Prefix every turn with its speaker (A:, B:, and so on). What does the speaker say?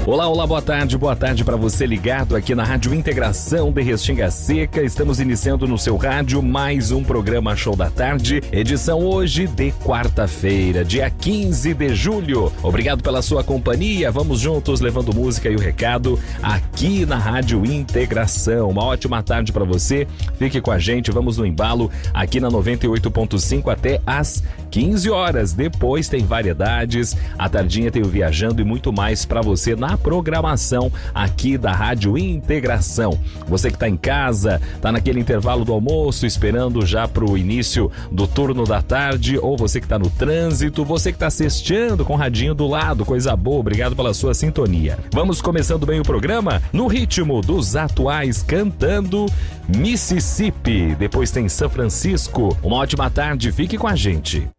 A: Olá, olá, boa tarde para você ligado aqui na Rádio Integração de Restinga Seca. Estamos iniciando no seu rádio mais um programa Show da Tarde, edição hoje de quarta-feira, dia 15 de julho. Obrigado pela sua companhia, vamos juntos levando música e o recado aqui na Rádio Integração. Uma ótima tarde para você, fique com a gente, vamos no embalo aqui na 98.5 até às 15 horas. Depois tem variedades, à tardinha tem o Viajando e muito mais para você na programação aqui da Rádio Integração. Você que está em casa, está naquele intervalo do almoço, esperando já para o início do turno da tarde, ou você que está no trânsito, você que está cesteando com o radinho do lado, coisa boa, obrigado pela sua sintonia. Vamos começando bem o programa no ritmo dos atuais, cantando Mississippi. Depois tem São Francisco. Uma ótima tarde, fique com a gente.